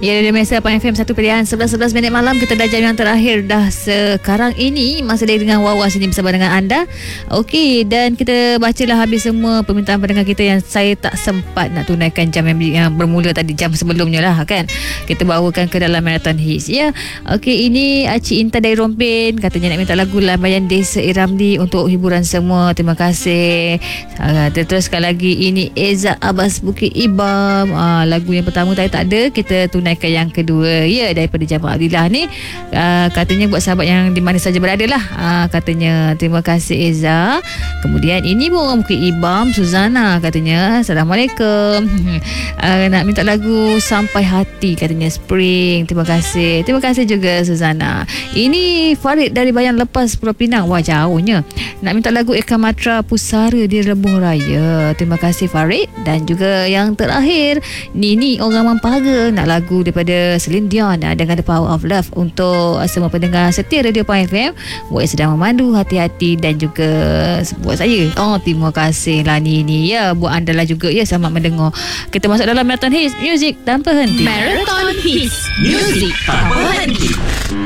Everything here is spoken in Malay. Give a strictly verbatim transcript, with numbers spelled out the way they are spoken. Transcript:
Ya, dari Mesa Pan F M satu pilihan sebelas sebelas minit malam. Kita dah jam yang terakhir dah sekarang ini. Masih lagi dengan Wawa sini bersama dengan anda. Okey, dan kita bacalah habis semua permintaan pendengar kita yang saya tak sempat nak tunaikan jam yang, yang bermula tadi, jam sebelumnya lah kan. Kita bawakan ke dalam Marathon Hits ya. Okey, ini Cik Intan dari Rompin katanya nak minta lagu Lambaian Desa Iramli untuk hiburan semua. Terima kasih. Uh, teruskan lagi, ini Eza Abbas Bukit Ibam. Uh, lagu yang pertama tadi tak ada, kita tunaikan yang kedua ya, daripada Jamal Abdillah ni. Uh, katanya buat sahabat yang di mana saja berada lah. Uh, katanya terima kasih Eza. Kemudian ini pun orang Bukit Ibam, Suzana katanya Assalamualaikum. uh, nak minta lagu Sampai Hati katanya Spring. Terima kasih. Terima kasih juga Suzana. Ini Farid dari Bayan Lepas Pulau Pinang. Wah, jauhnya. Nak minta lagu Eka Matra Pusara di Rebuh Raya. Terima kasih Farid. Dan juga yang terakhir, Nini orang Mampara nak lagu daripada Celine Dion dengan The Power of Love untuk semua pendengar setia Radio Pan F M buat sedang memandu, hati-hati, dan juga buat saya. Oh, terima kasih lah Nini ya, buat anda lah juga ya, selamat mendengar. Kita masuk dalam Marathon Hits, Music Tanpa Henti. Marathon Hits, Music Tanpa Henti.